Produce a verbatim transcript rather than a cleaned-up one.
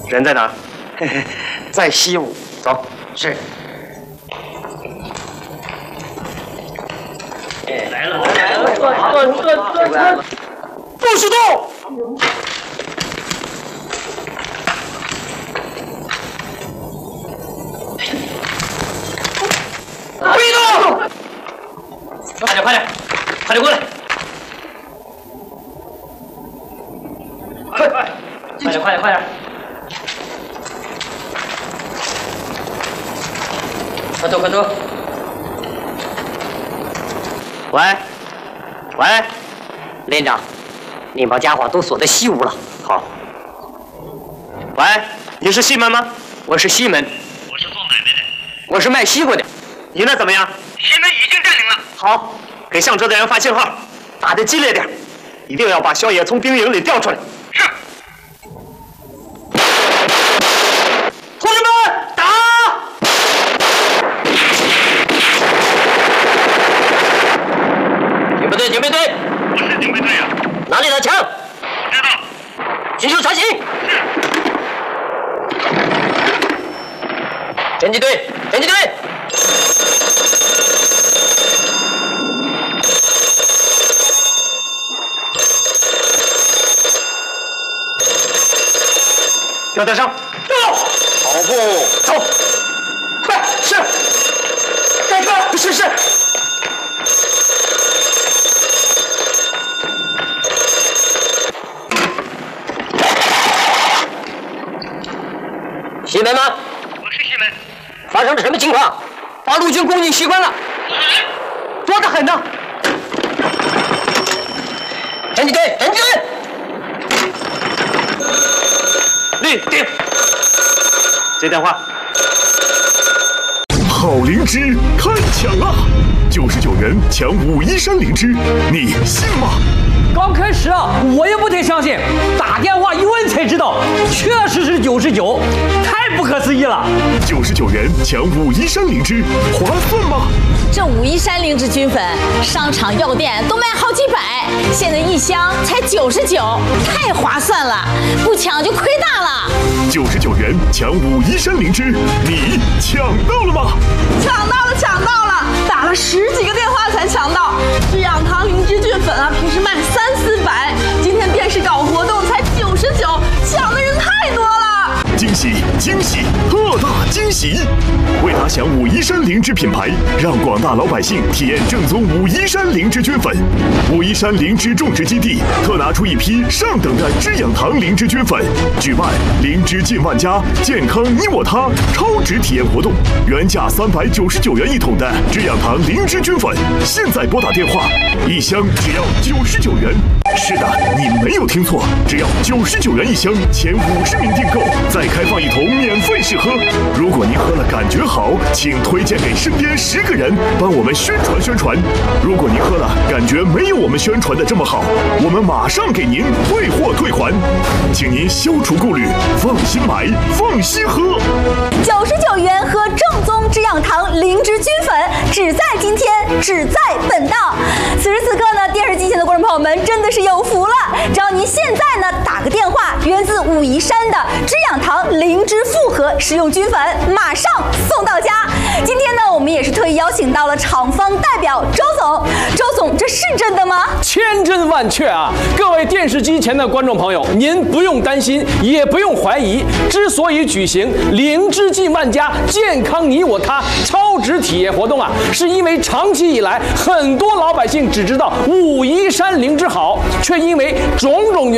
人在哪儿？在西屋。走。是。来了来了，转转转转转，不许动！别动！快点快点快点过来！快快快点快点快点！快走快走！喂，喂，连长，你把家伙都锁在西屋了。好。喂，你是西门吗？我是西门。我是做买卖的。我是卖西瓜的。你那怎么样？西门已经占领了。好，给向哲的人发信号，打得激烈点，一定要把萧野从兵营里调出来。是。同志们，打！警备队，警备队，我是警备队啊。哪里的枪？不知道。寻求查询。是。侦缉队，侦缉队。吊带上，到，跑步，走，快，是，该干，是是。西门吗？我是西门。发生了什么情况？八路军攻进西关了，多得很呢。侦缉队，侦缉队。立定。接电话。 好灵芝开抢了，九十九元抢武夷山灵芝，你信吗？ 刚开始啊，我也不太相信，打电话一问才知道，确实是九十九，太不可思议了。 九十九元抢武夷山灵芝，划算吗？ 这武夷山灵芝菌粉，商场药店都卖好几百，现在一箱才九十九，太划算了，不抢就亏大了。 九十九元抢武夷山灵芝，你抢到了吗？ 抢到了，抢到了，打了十几个电话才抢到。这养堂灵芝菌粉啊，平时卖三四百，今天电视搞活动才九十九，抢的人太多了。 惊喜惊喜，特大惊喜！为打响武夷山灵芝品牌，让广大老百姓体验正宗武夷山灵芝菌粉。武夷山灵芝种植基地特拿出一批上等的知养堂灵芝菌粉，举办灵芝进万家，健康你我他超值体验活动。原价三百九十九元一桶的知养堂灵芝菌粉，现在拨打电话，一箱只要九十九元。是的，你没有听错，只要九十九元一箱，前五十名订购再开放一桶免费试喝。如果您喝了感觉好，请推荐给身边十个人，帮我们宣传宣传。如果您喝了感觉没有我们宣传的这么好，我们马上给您退货退还，请您消除顾虑，放心买，放心喝。 九十九元喝正宗知养堂灵芝菌粉，只在今天，只在本档。此时此刻呢，电视机前的观众朋友们真的是有福了，只要您现在呢打个电话，源自武夷山的知养堂灵芝复合食用菌粉，马上送到家。今天呢，我们也是特意邀请到了厂方代表周总。周总，这是真的吗？ 千真万确啊！各位电视机前的观众朋友，您不用担心，也不用怀疑。之所以举行灵芝进万家，健康你我他超值体验活动啊，是因为长期以来，很多老百姓只知道武夷山灵芝好，却因为种种原因